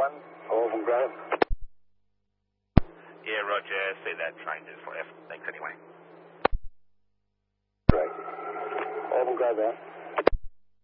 Hold from ground. Yeah, roger. Say that. Trying to for F. Thanks anyway. Right. Hold from ground there.